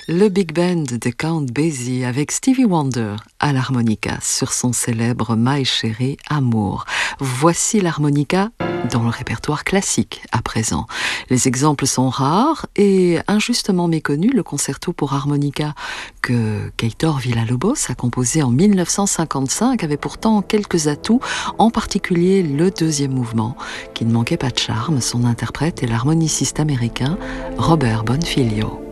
Le Big Band de Count Basie avec Stevie Wonder à l'harmonica sur son célèbre My Chérie Amour. Voici l'harmonica dans le répertoire classique à présent. Les exemples sont rares et injustement méconnus. Le concerto pour harmonica que Heitor Villa-Lobos a composé en 1955 avait pourtant quelques atouts, en particulier le deuxième mouvement qui ne manquait pas de charme. Son interprète est l'harmoniciste américain Robert Bonfiglio.